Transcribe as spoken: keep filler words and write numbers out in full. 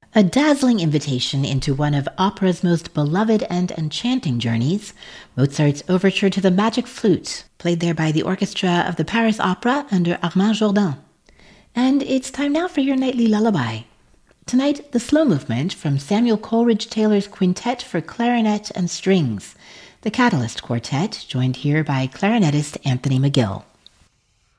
A dazzling invitation into one of opera's most beloved and enchanting journeys, Mozart's Overture to the Magic Flute, played there by the orchestra of the Paris Opera under Armand Jourdan. And it's time now for your nightly lullaby. Tonight, the slow movement from Samuel Coleridge Taylor's Quintet for Clarinet and Strings, the Catalyst Quartet, joined here by clarinetist Anthony McGill.